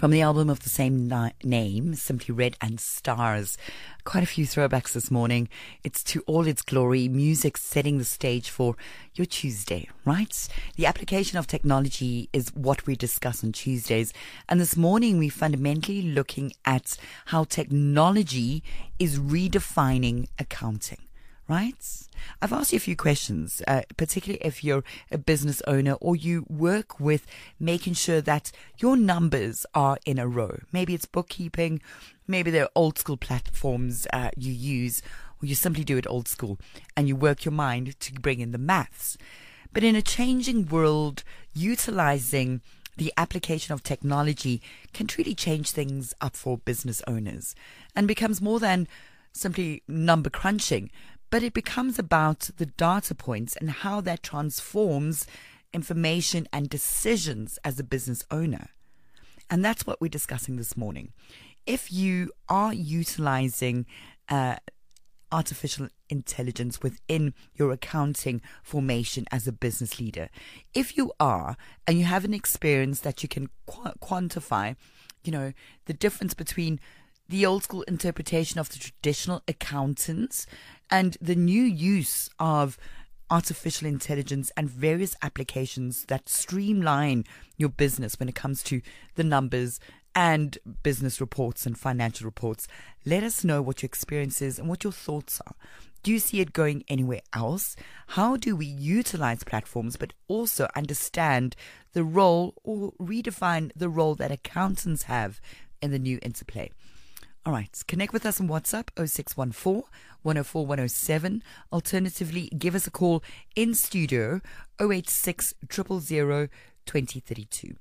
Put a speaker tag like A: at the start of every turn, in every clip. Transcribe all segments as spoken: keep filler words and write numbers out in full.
A: From the album of the same ni- name, Simply Red and Stars. Quite a few throwbacks this morning. It's To All Its Glory, music setting the stage for your Tuesday, right? The application of technology is what we discuss on Tuesdays. And this morning, we're fundamentally looking at how technology is redefining accounting. Right? I've asked you a few questions, uh, particularly if you're a business owner or you work with making sure that your numbers are in a row. Maybe it's bookkeeping, maybe there are old school platforms uh, you use, or you simply do it old school and you work your mind to bring in the maths. But in a changing world, utilizing the application of technology can truly change things up for business owners and becomes more than simply number crunching. But it becomes about the data points and how that transforms information and decisions as a business owner. And that's what we're discussing this morning. If you are utilizing uh, artificial intelligence within your accounting formation as a business leader, if you are, and you have an experience that you can qu- quantify, you know, the difference between the old school interpretation of the traditional accountants and the new use of artificial intelligence and various applications that streamline your business when it comes to the numbers and business reports and financial reports. Let us know what your experience is and what your thoughts are. Do you see it going anywhere else? How do we utilize platforms but also understand the role or redefine the role that accountants have in the new interplay? All right, connect with us on WhatsApp, oh six one four, one oh four, one oh seven. Alternatively, give us a call in studio, oh eight six, zero zero zero, two oh three two.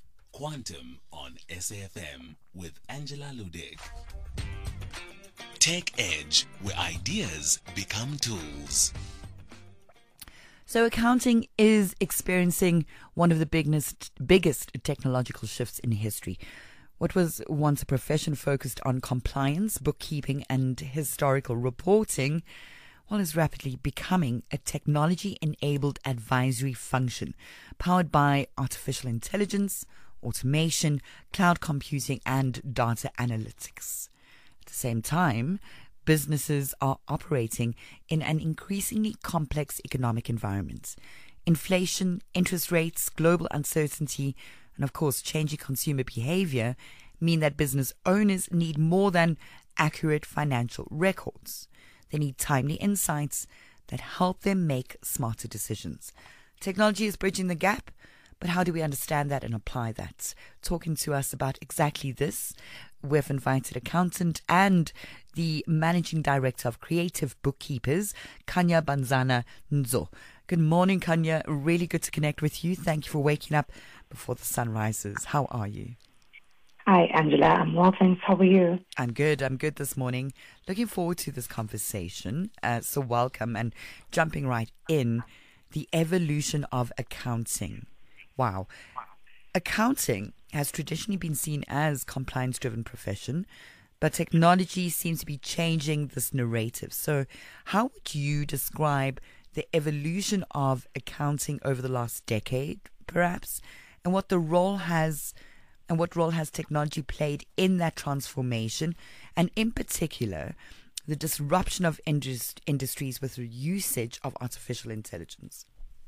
B: Quantum on S A F M with Angela Ludick. Tech Edge, where ideas become tools.
A: So accounting is experiencing one of the biggest, biggest technological shifts in history. What was once a profession focused on compliance, bookkeeping, and historical reporting, well, is rapidly becoming a technology-enabled advisory function powered by artificial intelligence, automation, cloud computing, and data analytics. At the same time, businesses are operating in an increasingly complex economic environment. Inflation, interest rates, global uncertainty, and of course, changing consumer behavior mean that business owners need more than accurate financial records. They need timely insights that help them make smarter decisions. Technology is bridging the gap, but how do we understand that and apply that? Talking to us about exactly this, we've invited accountant and the managing director of Creative Bookkeepers, Kanya Banzana Nzo. Good morning, Kanya. Really good to connect with you. Thank you for waking up before the sun rises. How are you?
C: Hi, Angela. I'm well, thanks. How are you?
A: I'm good. I'm good this morning. Looking forward to this conversation. Uh, so welcome and jumping right in, the evolution of accounting. Wow. Accounting has traditionally been seen as compliance-driven profession, but technology seems to be changing this narrative. So how would you describe the evolution of accounting over the last decade, perhaps, and what the role has and what role has technology played in that transformation, and in particular, the disruption of indus- industries with the usage of artificial intelligence?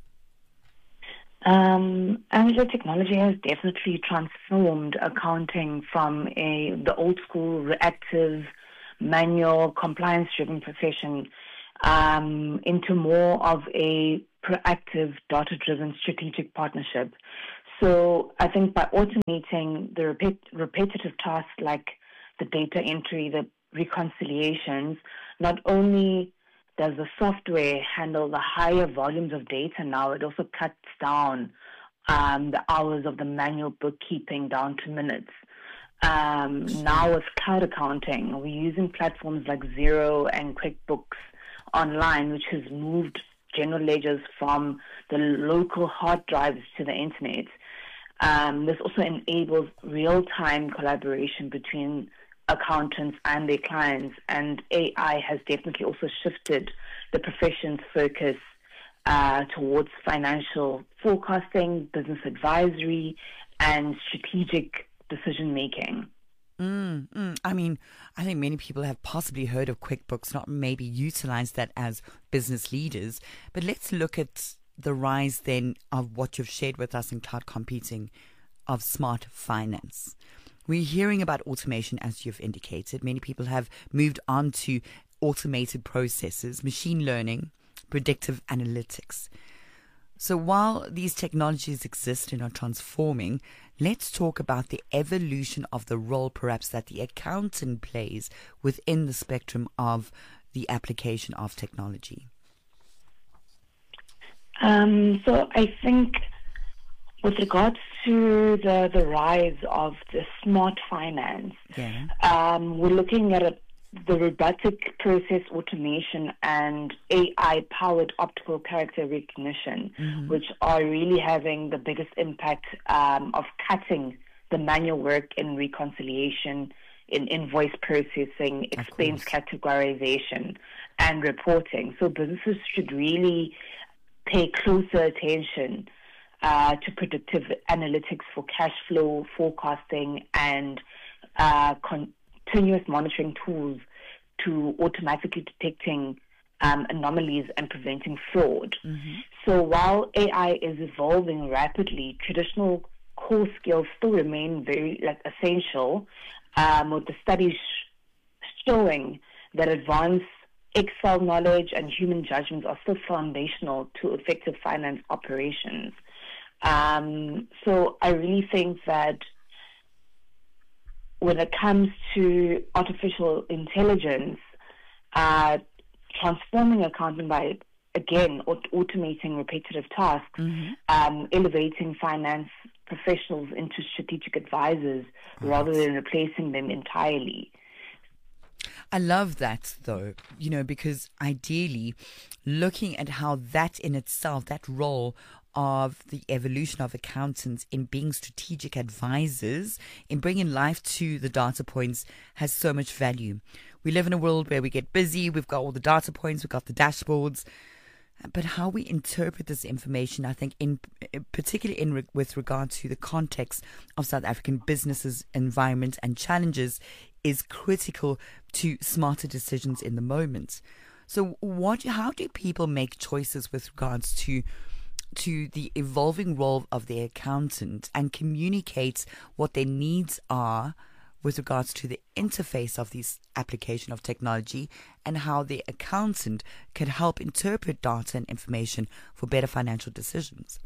C: Um, Angela, technology has definitely transformed accounting from a the old school reactive, manual, compliance-driven profession um, into more of a proactive, data-driven strategic partnership. So I think by automating the repet- repetitive tasks like the data entry, the reconciliations, not only does the software handle the higher volumes of data now, it also cuts down um, the hours of the manual bookkeeping down to minutes. Um, now with cloud accounting, we're using platforms like Xero and QuickBooks Online, which has moved general ledgers from the local hard drives to the internet. Um, this also enables real-time collaboration between accountants and their clients, and A I has definitely also shifted the profession's focus uh, towards financial forecasting, business advisory, and strategic decision making.
A: Mm, mm. I mean, I think many people have possibly heard of QuickBooks, not maybe utilized that as business leaders. But let's look at the rise then of what you've shared with us in cloud computing of smart finance. We're hearing about automation, as you've indicated. Many people have moved on to automated processes, machine learning, predictive analytics. So while these technologies exist and are transforming, let's talk about the evolution of the role perhaps that the accountant plays within the spectrum of the application of technology.
C: Um, so I think with regards to the, the rise of the smart finance,
A: Yeah.
C: um, we're looking at a the robotic process automation and A I-powered optical character recognition,
A: Mm-hmm.
C: which are really having the biggest impact um, of cutting the manual work in reconciliation, in invoice processing, expense categorization, and reporting. So businesses should really pay closer attention uh, to predictive analytics for cash flow forecasting and uh, con- continuous monitoring tools to automatically detecting um, anomalies and preventing fraud.
A: Mm-hmm.
C: So while A I is evolving rapidly, traditional core skills still remain very like essential, um, with the studies sh- showing that advanced Excel knowledge and human judgment are still foundational to effective finance operations. Um, so I really think that when it comes to artificial intelligence, uh, transforming accounting by, again, aut- automating repetitive tasks,
A: Mm-hmm.
C: um, elevating finance professionals into strategic advisors
A: Right.
C: rather than replacing them entirely.
A: I love that, though, you know, because ideally, looking at how that in itself, that role of the evolution of accountants in being strategic advisors, in bringing life to the data points, has so much value. We live in a world where we get busy, we've got all the data points, we've got the dashboards, but how we interpret this information, I think, in particularly in re- with regard to the context of South African businesses, environment, and challenges, is critical to smarter decisions in the moment. So, what? How do people make choices with regards to to the evolving role of the accountant and communicate what their needs are with regards to the interface of this application of technology and how the accountant can help interpret data and information for better financial decisions?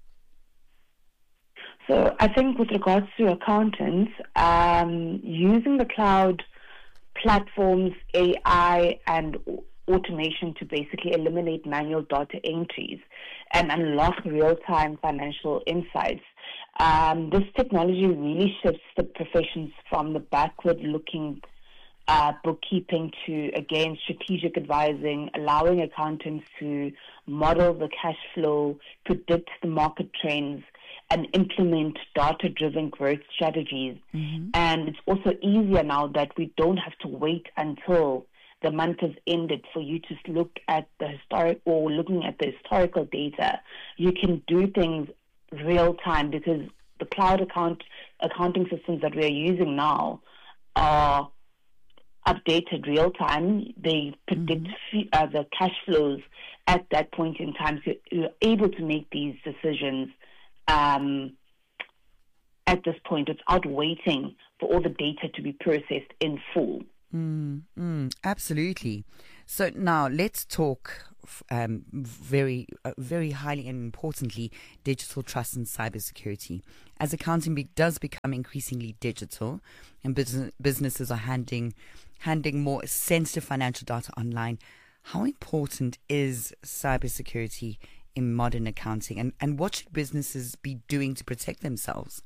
C: So I think with regards to accountants, um, using the cloud platforms, A I, and automation to basically eliminate manual data entries and unlock real-time financial insights. Um, this technology really shifts the professions from the backward-looking uh, bookkeeping to, again, strategic advising, allowing accountants to model the cash flow, predict the market trends, and implement data-driven growth strategies.
A: Mm-hmm.
C: And it's also easier now that we don't have to wait until the month has ended for you to look at the historic or looking at the historical data. You can do things real time because the cloud account accounting systems that we are using now are updated real time. They predict
A: Mm-hmm.
C: fee, uh, the cash flows at that point in time, so you're able to make these decisions um, at this point without waiting for all the data to be processed in full.
A: Mm, mm, absolutely. So now let's talk um, very, uh, very highly and importantly, digital trust and cybersecurity. As accounting be- does become increasingly digital, and business- businesses are handing handing more sensitive financial data online, how important is cybersecurity in modern accounting, and, and what should businesses be doing to protect themselves?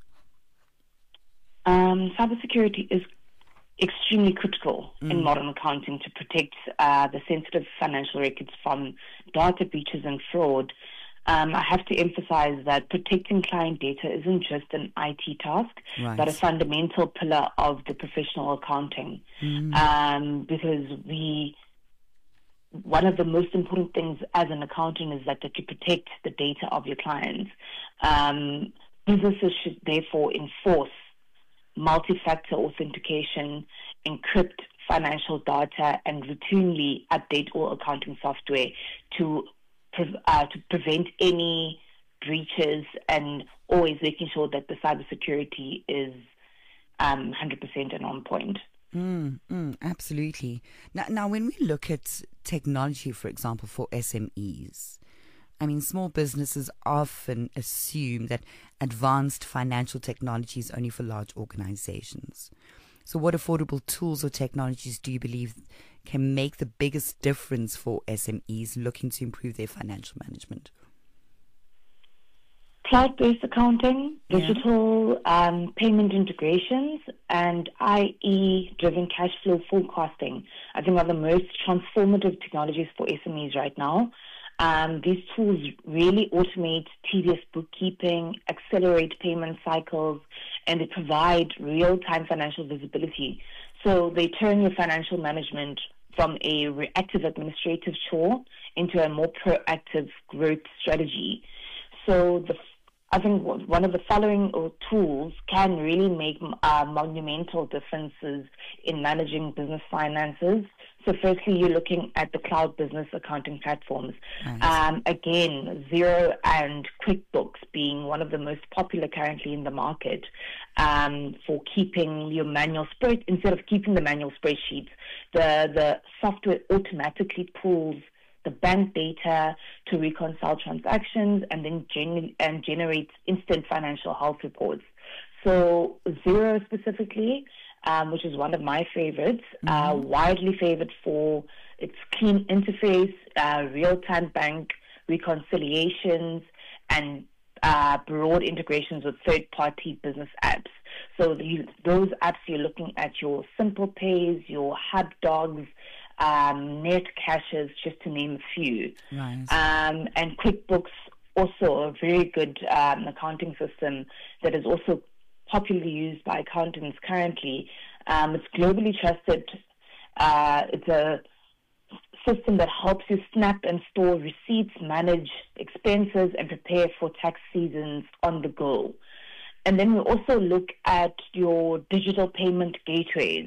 C: Um, cybersecurity is extremely critical mm. in modern accounting to protect uh, the sensitive financial records from data breaches and fraud. Um, I have to emphasize that protecting client data isn't just an I T task,
A: right.
C: but a fundamental pillar of the professional accounting.
A: Mm.
C: Um, because we, one of the most important things as an accountant is that, that you protect the data of your clients. Um, businesses should therefore enforce multi-factor authentication, encrypt financial data, and routinely update all accounting software to pre- uh, to prevent any breaches, and always making sure that the cybersecurity is um, one hundred percent and on point.
A: Mm, mm, absolutely. Now, now, when we look at technology, for example, for S M Es, I mean, small businesses often assume that advanced financial technology is only for large organizations. So what affordable tools or technologies do you believe can make the biggest difference for S M Es looking to improve their financial management?
C: Cloud-based accounting,
A: Yeah.
C: digital um, payment integrations, and I E-driven cash flow forecasting, I think, are the most transformative technologies for S M Es right now. Um, these tools really automate tedious bookkeeping, accelerate payment cycles, and they provide real-time financial visibility. So they turn your financial management from a reactive administrative chore into a more proactive growth strategy. So the I think one of the following tools can really make uh, monumental differences in managing business finances. So firstly, you're looking at the cloud business accounting platforms.
A: Right.
C: Um, again, Xero and QuickBooks being one of the most popular currently in the market um, for keeping your manual spread, instead of keeping the manual spreadsheets, the, the software automatically pulls the bank data to reconcile transactions and then gen- and generates instant financial health reports. So Xero specifically, um, which is one of my favorites, mm-hmm. uh, widely favored for its clean interface, uh, real-time bank reconciliations, and uh, broad integrations with third-party business apps. So the, those apps, you're looking at your Simple Pays, your HubDogs, Um, Net Cashes, just to name a few.
A: Right.
C: Um, and QuickBooks, also a very good um, accounting system that is also popularly used by accountants currently. Um, it's globally trusted. Uh, it's a system that helps you snap and store receipts, manage expenses, and prepare for tax seasons on the go. And then we also look at your digital payment gateways.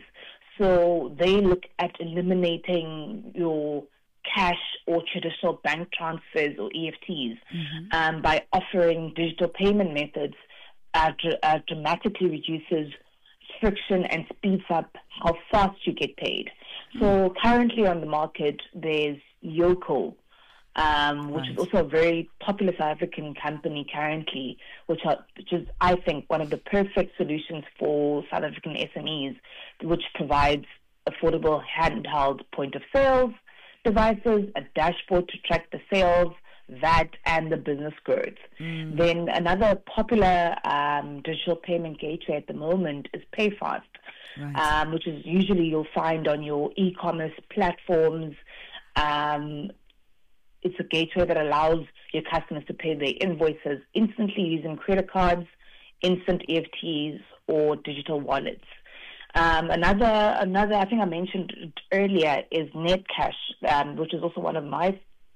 C: So they look at eliminating your cash or traditional bank transfers or E F Ts mm-hmm. um, by offering digital payment methods. Uh, dr- uh, dramatically reduces friction and speeds up how fast you get paid. Mm-hmm. So currently on the market, there's Yoco, um, which right. is also a very popular South African company currently, which, are, which is, I think, one of the perfect solutions for South African S M Es, which provides affordable handheld point of sales devices, a dashboard to track the sales, V A T, and the business growth. Mm. Then another popular um, digital payment gateway at the moment is PayFast, right. um, which is usually you'll find on your e-commerce platforms. Um, It's a gateway that allows your customers to pay their invoices instantly using credit cards, instant E F Ts, or digital wallets. Um, another, another, I think I mentioned earlier, is Netcash, um, which is also one of my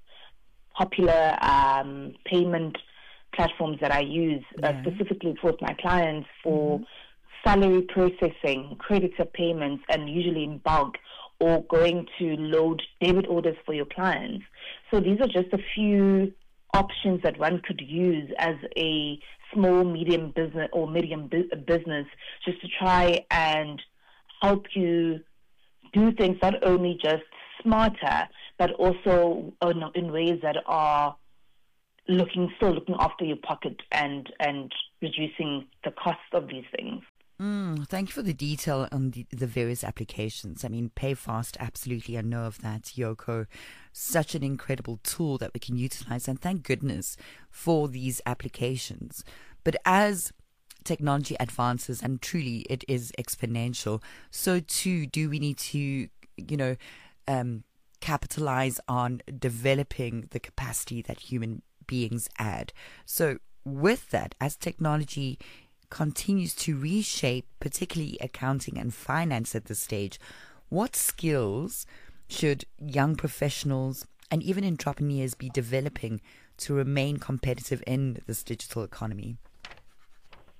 C: popular um, payment platforms that I use yeah. uh, specifically for my clients for mm-hmm. salary processing, creditor payments, and usually in bulk, or going to load debit orders for your clients. So these are just a few options that one could use as a small, medium business or medium bu- business just to try and help you do things not only just smarter, but also in ways that are looking still looking after your pocket and, and reducing the cost of these things.
A: Mm, thank you for the detail on the, the various applications. I mean, PayFast, absolutely, I know of that. Yoco, such an incredible tool that we can utilize, and thank goodness for these applications. But as technology advances, and truly it is exponential, so too do we need to, you know, um, capitalize on developing the capacity that human beings add. So with that, as technology continues to reshape particularly accounting and finance at this stage, what skills should young professionals and even entrepreneurs be developing to remain competitive in this digital economy?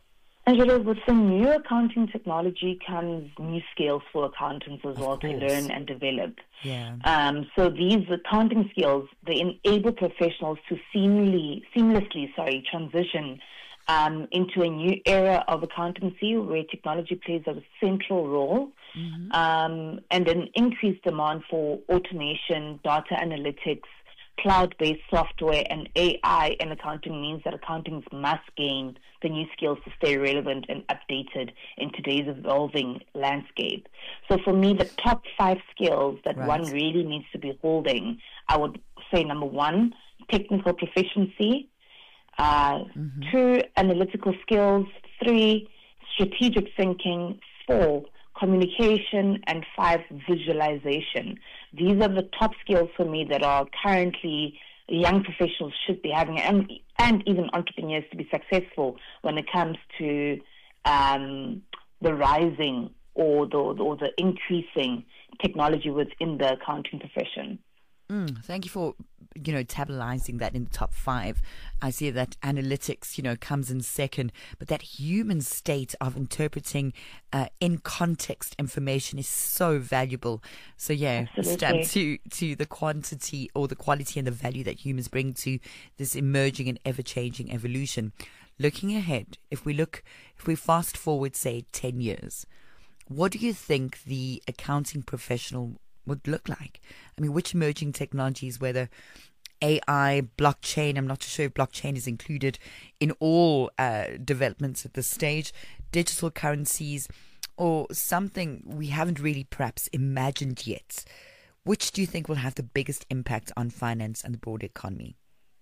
C: Angela, with the new accounting technology comes new skills for accountants as
A: Of
C: well to
A: course.
C: learn and develop.
A: Yeah.
C: Um, so these accounting skills, they enable professionals to seamlessly, seamlessly, sorry, transition um, into a new era of accountancy where technology plays a central role,
A: Mm-hmm.
C: um, and an increased demand for automation, data analytics, cloud-based software, and A I in accounting means that accountants must gain the new skills to stay relevant and updated in today's evolving landscape. So for me, the top five skills that
A: Right.
C: one really needs to be holding, I would say number one, technical proficiency, uh,
A: Mm-hmm.
C: two, analytical skills, three, strategic thinking, four, communication, and five, visualization. These are the top skills for me that are currently young professionals should be having, and, and even entrepreneurs to be successful when it comes to um, the rising or the, or the increasing technology within the accounting profession.
A: Mm, thank you for, you know, tabularizing that in the top five. I see that analytics, you know, comes in second, but that human state of interpreting uh, in context information is so valuable. So yeah, stamp to to the quantity or the quality and the value that humans bring to this emerging and ever-changing evolution. Looking ahead, if we look, if we fast forward, say, ten years, what do you think the accounting professional would look like? I mean, which emerging technologies, whether A I, blockchain, I'm not sure if blockchain is included in all uh, developments at this stage, digital currencies, or something we haven't really perhaps imagined yet. Which do you think will have the biggest impact on finance and the broader economy?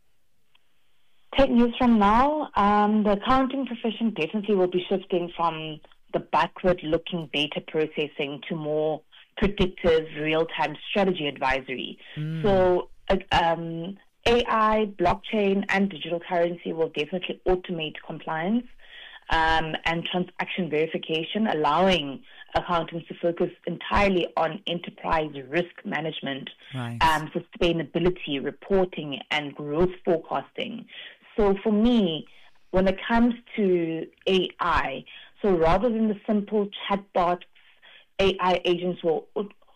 C: Ten years from now, um, the accounting profession definitely will be shifting from the backward-looking data processing to more predictive real-time strategy advisory. Mm. So um, A I, blockchain, and digital currency will definitely automate compliance um, and transaction verification, allowing accountants to focus entirely on enterprise risk management,
A: right.
C: um, sustainability, reporting, and growth forecasting. So for me, when it comes to A I, so rather than the simple chatbot, A I agents will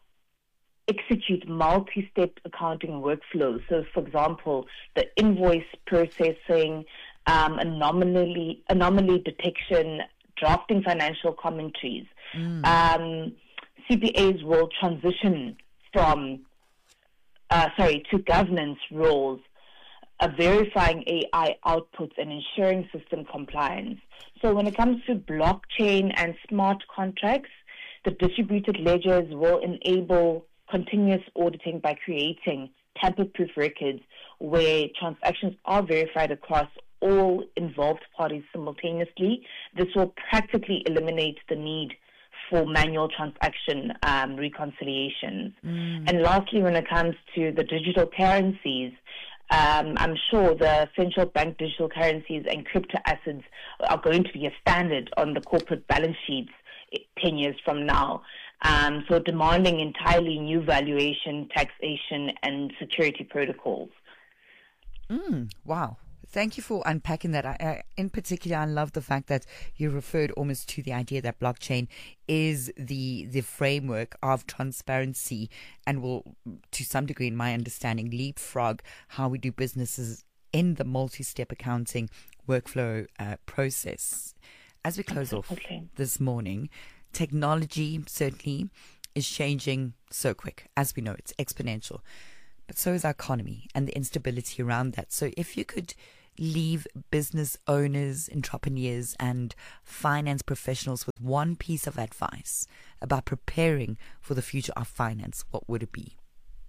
C: execute multi-step accounting workflows. So, for example, the invoice processing, um, anomaly, anomaly detection, drafting financial commentaries. Mm. Um, C P As will transition from, uh, sorry, to governance roles, uh, verifying A I outputs and ensuring system compliance. So when it comes to blockchain and smart contracts, the distributed ledgers will enable continuous auditing by creating tamper-proof records where transactions are verified across all involved parties simultaneously. This will practically eliminate the need for manual transaction um, reconciliations. Mm. And lastly, when it comes to the digital currencies, Um, I'm sure the central bank digital currencies and crypto assets are going to be a standard on the corporate balance sheets ten years from now. Um, so demanding entirely new valuation, taxation, and security protocols.
A: Mm, wow. Thank you for unpacking that. I, I, in particular, I love the fact that you referred almost to the idea that blockchain is the the framework of transparency and will, to some degree, in my understanding, leapfrog how we do businesses in the multi-step accounting workflow uh, process. As we close
C: Absolutely.
A: off this morning, technology certainly is changing so quick. As we know, it's exponential. But so is our economy and the instability around that. So if you could leave business owners, entrepreneurs, and finance professionals with one piece of advice about preparing for the future of finance, what would it be?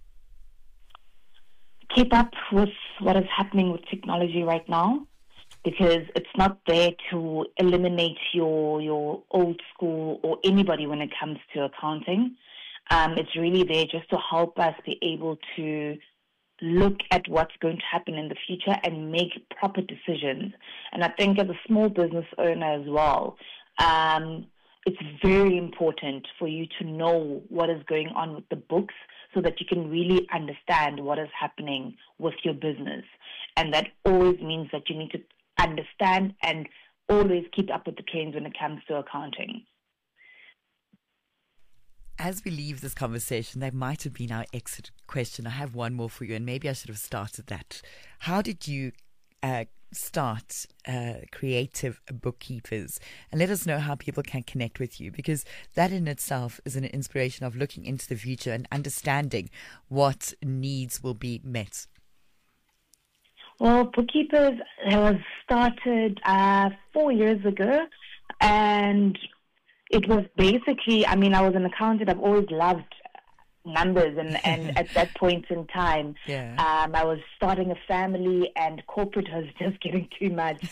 C: Keep up with what is happening with technology right now, because it's not there to eliminate your your old school or anybody when it comes to accounting. Um, it's really there just to help us be able to look at what's going to happen in the future and make proper decisions. And I think as a small business owner as well, um, it's very important for you to know what is going on with the books so that you can really understand what is happening with your business. And that always means that you need to understand and always keep up with the trends when it comes to accounting.
A: As we leave this conversation, that might have been our exit question. I have one more for you, and maybe I should have started that. How did you uh, start uh, Creative Bookkeepers? And let us know how people can connect with you, because that in itself is an inspiration of looking into the future and understanding what needs will be met.
C: Well, Bookkeepers was started uh, four years ago, and it was basically, I mean, I was an accountant. I've always loved numbers, and, and at that point in time,
A: yeah.
C: um, I was starting a family, and corporate was just getting too much.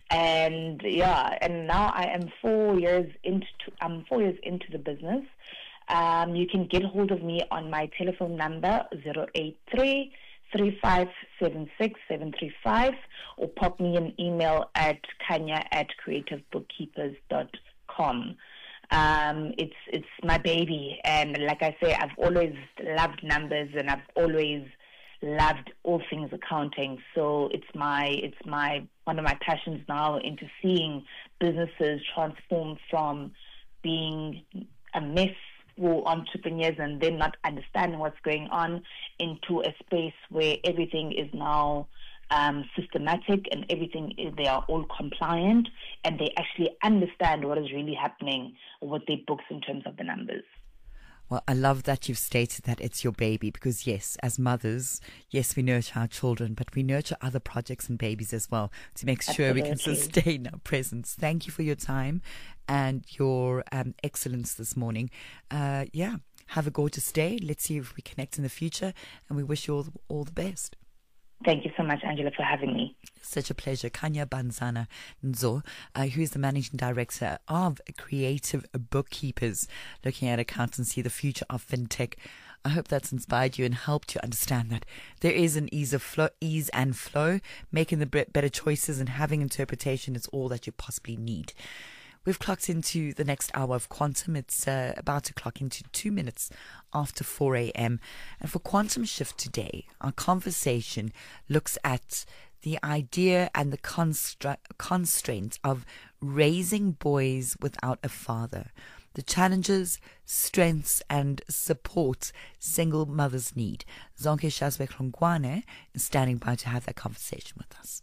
C: and yeah, and now I am four years into, I'm four years into the business. Um, you can get hold of me on my telephone number, zero eight three, three five seven six, seven three five, or pop me an email at kanya at creative bookkeepers dot com. Um, it's it's my baby, and like I say, I've always loved numbers, and I've always loved all things accounting. So it's my it's my one of my passions now, into seeing businesses transform from being a mess for entrepreneurs and then not understanding what's going on, into a space where everything is now Um, systematic, and everything is, they are all compliant, and they actually understand what is really happening with their books in terms of the numbers.
A: Well, I love that you've stated that it's your baby, because yes, as mothers, yes, we nurture our children, but we nurture other projects and babies as well to make sure
C: Absolutely.
A: we can sustain our presence. Thank you for your time and your um, excellence this morning. Uh, yeah, have a gorgeous day. Let's see if we connect in the future, and we wish you all, all the best.
C: Thank you so much, Angela, for having me.
A: Such a pleasure. Kanya Banzana Nzo, uh, who is the Managing Director of Creative Bookkeepers, looking at accountancy, the future of fintech. I hope that's inspired you and helped you understand that there is an ease of flow, ease and flow. Making the better choices and having interpretation is all that you possibly need. We've clocked into the next hour of Quantum. It's uh, about to clock into two minutes after four a.m. And for Quantum Shift today, our conversation looks at the idea and the constra- constraint of raising boys without a father, the challenges, strengths, and support single mothers need. Zonke Shazbek-Longwane is standing by to have that conversation with us.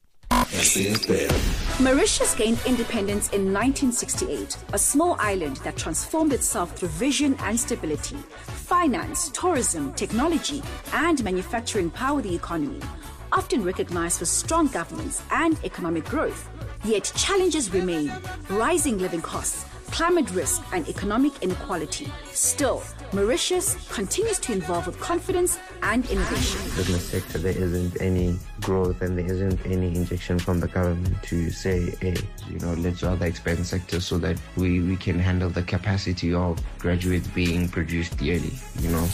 D: Mauritius gained independence in nineteen sixty-eight, a small island that transformed itself through vision and stability. Finance, tourism, technology, and manufacturing power the economy, often recognized for strong governance and economic growth. Yet challenges remain: rising living costs, climate risk, and economic inequality. Still, Mauritius continues to evolve with confidence and innovation.
E: Business sector, there isn't any growth and there isn't any injection from the government to say, hey, you know, let's rather expand the sector so that we, we can handle the capacity of graduates being produced yearly, you know.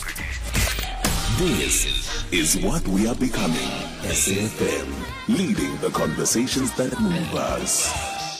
B: This is what we are becoming. S A F M, leading the conversations that move us.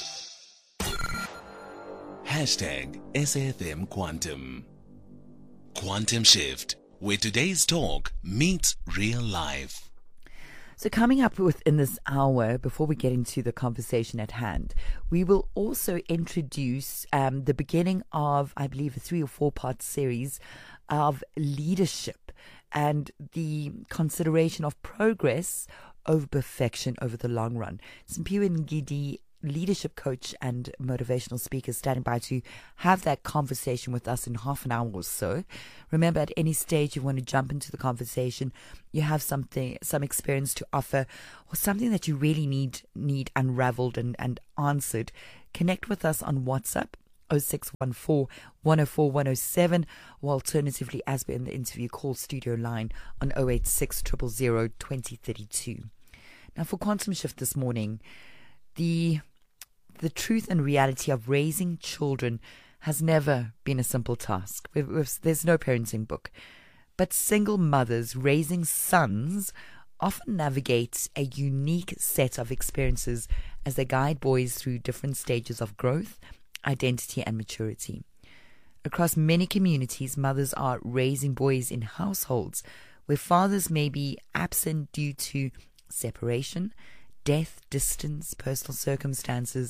B: Hashtag S A F M Quantum. Quantum Shift, where today's talk meets real life.
A: So coming up within this hour, before we get into the conversation at hand, we will also introduce um, the beginning of, I believe, a three or four part series of leadership and the consideration of progress over perfection over the long run. Simpiwe Ngidi, leadership coach and motivational speaker, standing by to have that conversation with us in half an hour or so. Remember, at any stage you want to jump into the conversation, you have something, some experience to offer, or something that you really need need unraveled and, and answered, connect with us on WhatsApp oh six one four, one oh four, one oh seven, or alternatively, as we're in the interview, call studio line on oh eight six, zero zero zero, two oh three two. Now, for Quantum Shift this morning, the The truth and reality of raising children has never been a simple task. We've, we've, there's no parenting book. But single mothers raising sons often navigate a unique set of experiences as they guide boys through different stages of growth, identity, and maturity. Across many communities, mothers are raising boys in households where fathers may be absent due to separation, death, distance, personal circumstances,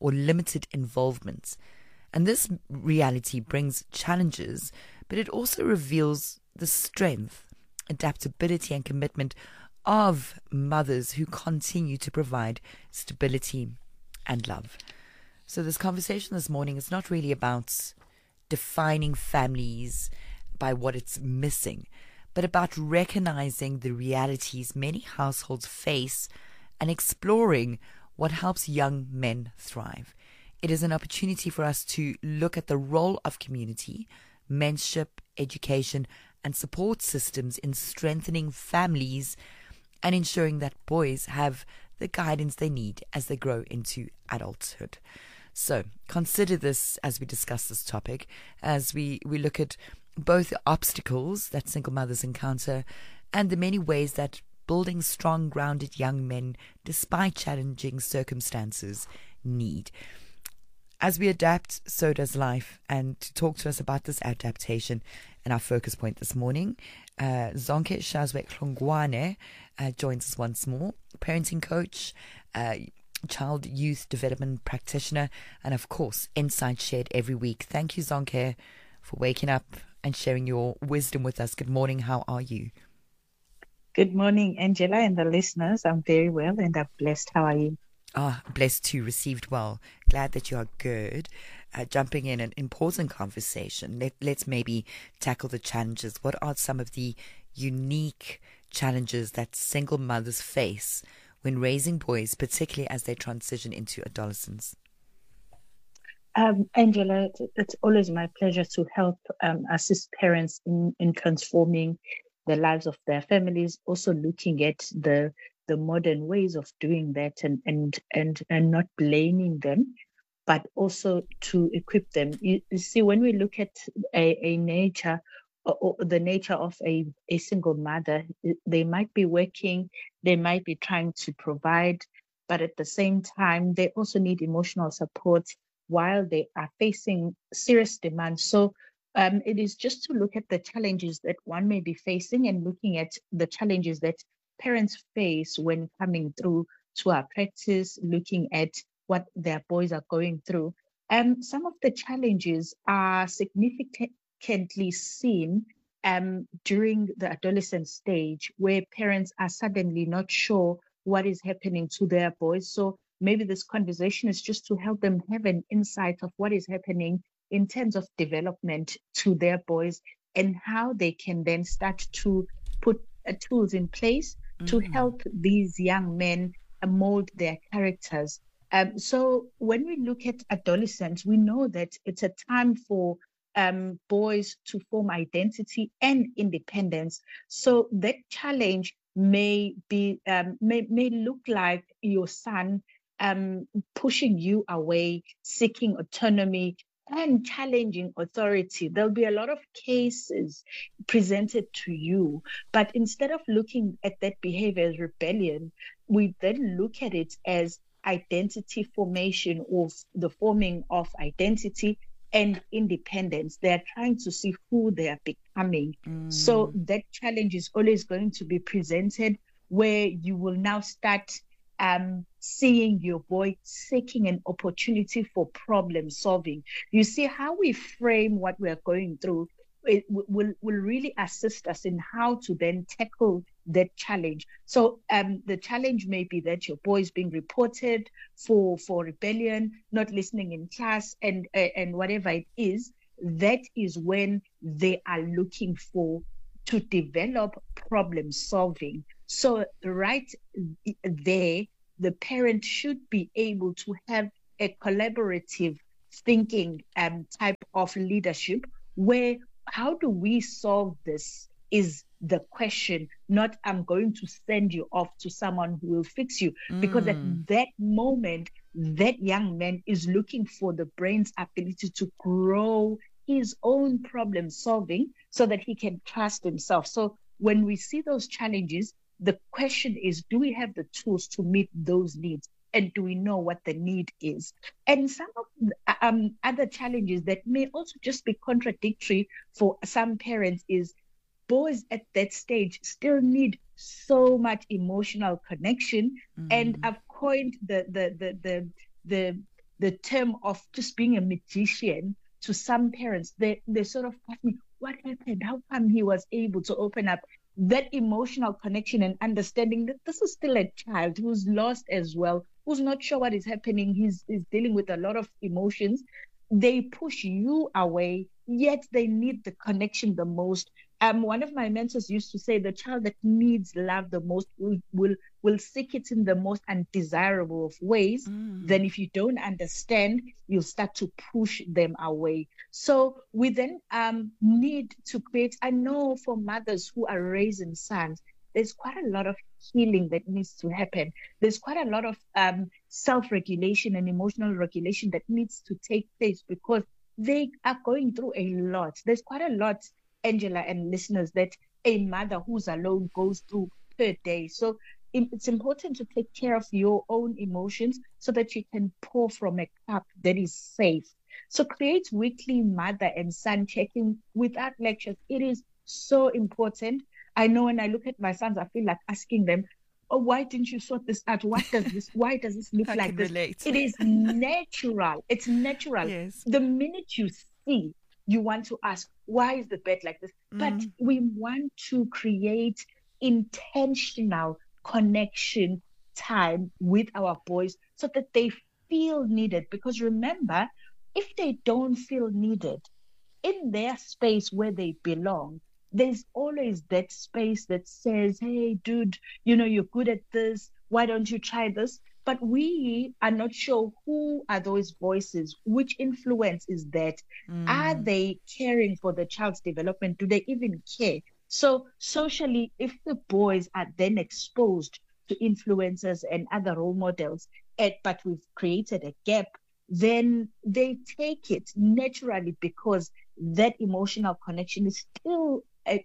A: or limited involvement. And this reality brings challenges, but it also reveals the strength, adaptability, and commitment of mothers who continue to provide stability and love. So this conversation this morning is not really about defining families by what it's missing, but about recognizing the realities many households face and exploring what helps young men thrive. It is an opportunity for us to look at the role of community, mentorship, education, and support systems in strengthening families and ensuring that boys have the guidance they need as they grow into adulthood. So consider this as we discuss this topic, as we, we look at both the obstacles that single mothers encounter and the many ways that building strong, grounded young men, despite challenging circumstances, need. As we adapt, so does life. And to talk to us about this adaptation and our focus point this morning, uh, Zonke Shazwe Klongwane uh, joins us once more, parenting coach, uh, child youth development practitioner, and of course, insight shared every week. Thank you, Zonke, for waking up and sharing your wisdom with us. Good morning. How are you?
F: Good morning, Angela and the listeners. I'm very well and I'm blessed. How are you?
A: Ah, blessed too, received well. Glad that you are good. Uh, jumping in an important conversation. Let, let's maybe tackle the challenges. What are some of the unique challenges that single mothers face when raising boys, particularly as they transition into adolescence?
F: Um, Angela, it's, it's always my pleasure to help um, assist parents in, in transforming the lives of their families, also looking at the the modern ways of doing that and and and, and not blaming them, but also to equip them. You, you see, when we look at a, a nature, or, or the nature of a, a single mother, they might be working, they might be trying to provide, but at the same time, they also need emotional support while they are facing serious demands. So um, it is just to look at the challenges that one may be facing and looking at the challenges that parents face when coming through to our practice, looking at what their boys are going through. And some of the challenges are significantly seen um, during the adolescent stage, where parents are suddenly not sure what is happening to their boys. So maybe this conversation is just to help them have an insight of what is happening in terms of development to their boys and how they can then start to put uh, tools in place mm-hmm. to help these young men uh, mold their characters. Um, so when we look at adolescents, we know that it's a time for um, boys to form identity and independence. So that challenge may be um, may, may look like your son um, pushing you away, seeking autonomy, and challenging authority. There'll be a lot of cases presented to you, but instead of looking at that behavior as rebellion, we then look at it as identity formation, or the forming of identity and independence. They're trying to see who they are becoming. Mm. So that challenge is always going to be presented, where you will now start um, seeing your boy seeking an opportunity for problem solving. You see, how we frame what we are going through, it will, will really assist us in how to then tackle that challenge. So um, the challenge may be that your boy is being reported for, for rebellion, not listening in class, and, uh, and whatever it is. That is when they are looking for to develop problem solving. So right there, the parent should be able to have a collaborative thinking um, type of leadership, where how do we solve this is the question, not I'm going to send you off to someone who will fix you. Mm. Because at that moment, that young man is looking for the brain's ability to grow his own problem solving so that he can trust himself. So when we see those challenges, the question is, do we have the tools to meet those needs? And do we know what the need is? And some of the, um, other challenges that may also just be contradictory for some parents is boys at that stage still need so much emotional connection. Mm. And I've coined the the the the the the term of just being a magician to some parents. They they sort of ask me, what happened? How come he was able to open up? That emotional connection and understanding that this is still a child who's lost as well, who's not sure what is happening. He's, he's dealing with a lot of emotions. They push you away, yet they need the connection the most. Um, one of my mentors used to say, the child that needs love the most will will, will seek it in the most undesirable of ways. Mm. Then if you don't understand, you'll start to push them away. So we then um, need to create, I know for mothers who are raising sons, there's quite a lot of healing that needs to happen. There's quite a lot of um, self-regulation and emotional regulation that needs to take place because they are going through a lot. There's quite a lot, Angela and listeners, that a mother who's alone goes through per day. So it's important to take care of your own emotions so that you can pour from a cup that is safe. So create weekly mother and son check-in without lectures. It is so important. I know when I look at my sons, I feel like asking them, oh, why didn't you sort this out? What does this, why does this look
A: I
F: like
A: can
F: this?
A: relate.
F: It is natural. It's natural.
A: Yes.
F: The minute you see, you want to ask, why is the bed like this? Mm. But we want to create intentional connection time with our boys so that they feel needed. Because remember, if they don't feel needed in their space where they belong, there's always that space that says, hey, dude, you know, you're good at this. Why don't you try this? But we are not sure who are those voices, which influence is that? Mm. Are they caring for the child's development? Do they even care? So socially, if the boys are then exposed to influencers and other role models, at, but we've created a gap, then they take it naturally because that emotional connection is still a,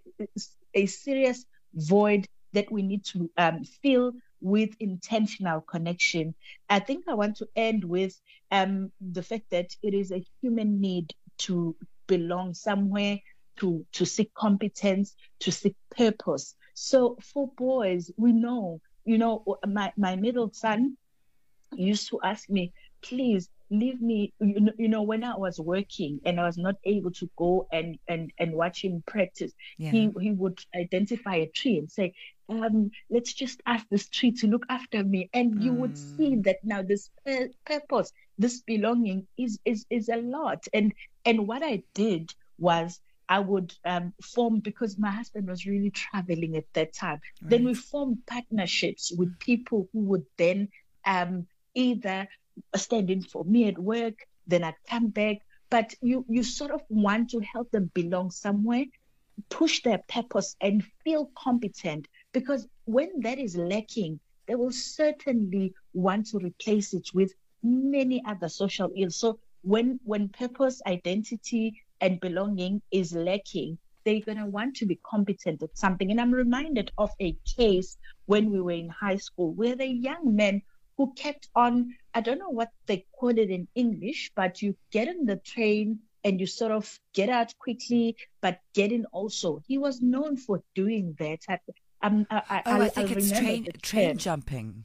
F: a serious void that we need to um, fill with intentional connection. I think I want to end with um, the fact that it is a human need to belong somewhere, to, to seek competence, to seek purpose. So for boys, we know, you know, my, my middle son used to ask me, please, leave me, you know, you know, when I was working and I was not able to go and, and, and watch him practice, yeah. he, he would identify a tree and say, um, let's just ask this tree to look after me. And mm. you would see that now this pur- purpose, this belonging is, is, is a lot. And, and what I did was I would um, form, because my husband was really traveling at that time, right. Then we formed partnerships with people who would then um, either stand in for me at work, then I'd come back. But you, you sort of want to help them belong somewhere, push their purpose and feel competent, because when that is lacking, they will certainly want to replace it with many other social ills. So when, when purpose, identity, and belonging is lacking, they're going to want to be competent at something. And I'm reminded of a case when we were in high school where the young man who kept on, I don't know what they call it in English, but you get in the train and you sort of get out quickly, but get in also. He was known for doing that. I, um, I, I,
A: oh, I,
F: I
A: think
F: I
A: it's train, train
F: term.
A: jumping.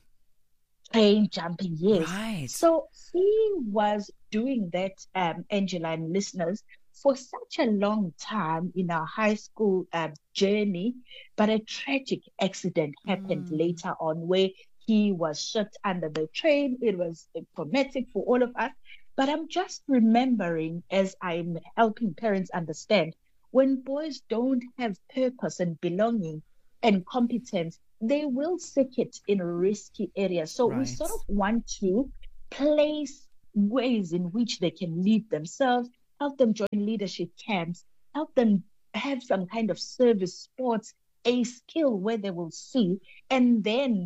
F: Train jumping, yes.
A: Right.
F: So he was doing that, um, Angela and listeners, for such a long time in our high school uh, journey, but a tragic accident happened mm. later on where he was shot under the train. It was traumatic for all of us. But I'm just remembering, as I'm helping parents understand, when boys don't have purpose and belonging and competence, they will seek it in risky areas. So right. we sort of want to place ways in which they can lead themselves, help them join leadership camps, help them have some kind of service, sports, a skill where they will see, and then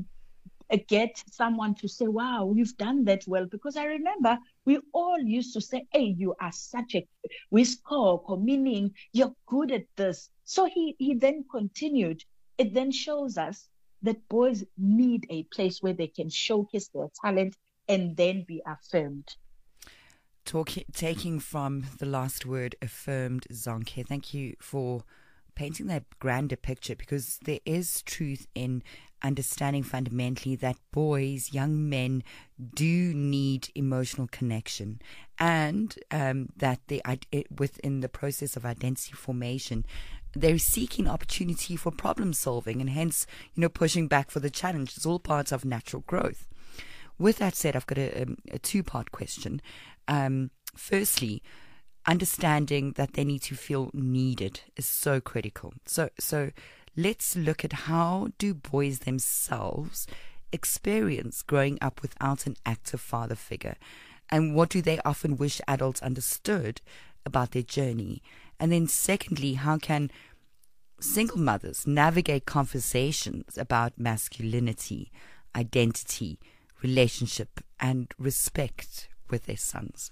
F: get someone to say, wow, you've done that well. Because I remember we all used to say, hey, you are such a whisker, meaning you're good at this. So he, he then continued. It then shows us that boys need a place where they can showcase their talent and then be affirmed.
A: Talking, taking from the last word, affirmed, Zonke, thank you for painting that grander picture, because there is truth in understanding fundamentally that boys, young men, do need emotional connection, and um, that they, within the process of identity formation, they're seeking opportunity for problem solving, and hence, you know, pushing back for the challenge. It's all part of natural growth. With that said, I've got a, a two-part question. Um, firstly, understanding that they need to feel needed is so critical. So, so let's look at how do boys themselves experience growing up without an active father figure, and what do they often wish adults understood about their journey? And then secondly, how can single mothers navigate conversations about masculinity, identity, relationship, and respect with their sons?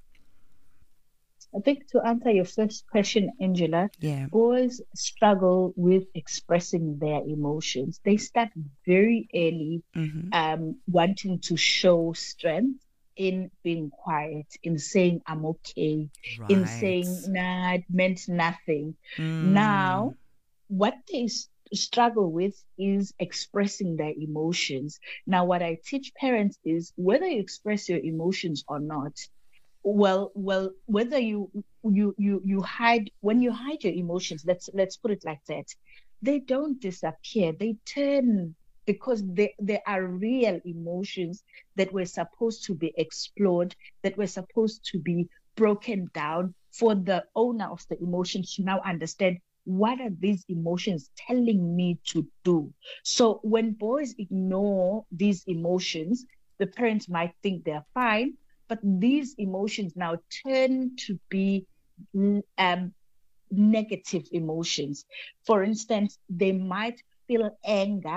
F: I think to answer your first question, Angela,
A: yeah.
F: boys struggle with expressing their emotions. They start very early
A: mm-hmm.
F: um, wanting to show strength in being quiet, in saying, I'm okay,
A: right.
F: in saying, nah, it meant nothing.
A: Mm.
F: Now, what they struggle with is expressing their emotions. Now, what I teach parents is whether you express your emotions or not, well, well, whether you you you you hide when you hide your emotions, let's let's put it like that, they don't disappear. They turn, because they, they are real emotions that were supposed to be explored, that were supposed to be broken down for the owner of the emotions to now understand, what are these emotions telling me to do? So when boys ignore these emotions, the parents might think they're fine, but these emotions now turn to be um, negative emotions. For instance, they might feel anger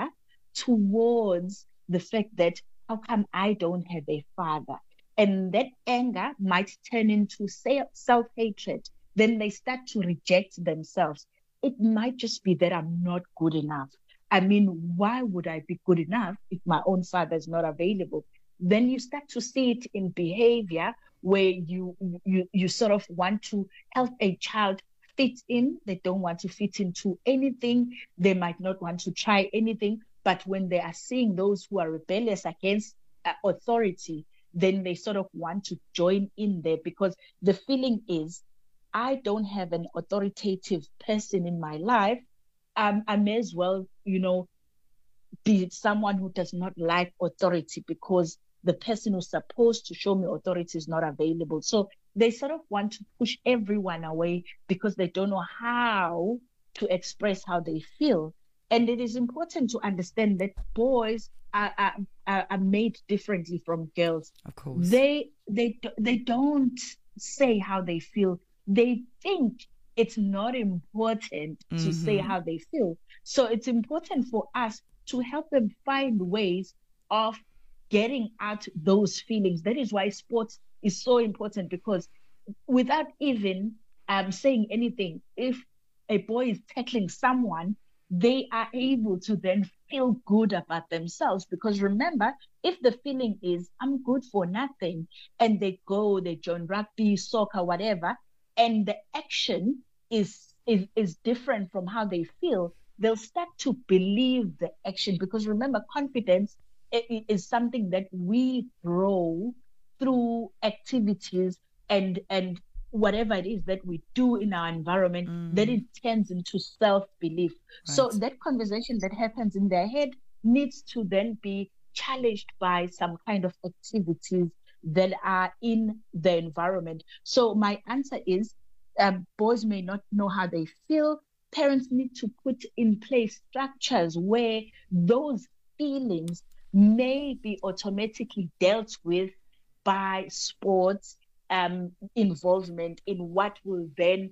F: towards the fact that, how come I don't have a father? And that anger might turn into self-hatred. Then they start to reject themselves. It might just be that I'm not good enough. I mean, why would I be good enough if my own father is not available? Then you start to see it in behavior where you you you sort of want to help a child fit in. They don't want to fit into anything. They might not want to try anything. But when they are seeing those who are rebellious against uh, authority, then they sort of want to join in there, because the feeling is, I don't have an authoritative person in my life. Um, I may as well, you know, be someone who does not like authority, because the person who's supposed to show me authority is not available. So they sort of want to push everyone away because they don't know how to express how they feel. And it is important to understand that boys are, are, are made differently from girls.
A: Of course.
F: They, they, they don't say how they feel. They think it's not important mm-hmm. to say how they feel. So it's important for us to help them find ways of getting out those feelings. That is why sports is so important, because without even um, saying anything, if a boy is tackling someone, they are able to then feel good about themselves. Because remember, if the feeling is, I'm good for nothing, and they go, they join rugby, soccer, whatever, and the action is, is, is different from how they feel, they'll start to believe the action. Because remember, confidence is something that we grow through activities and, and whatever it is that we do in our environment, mm. then it turns into self-belief. Right. So that conversation that happens in their head needs to then be challenged by some kind of activities that are in the environment. So my answer is, um, boys may not know how they feel. Parents need to put in place structures where those feelings may be automatically dealt with by sports um, involvement in what will then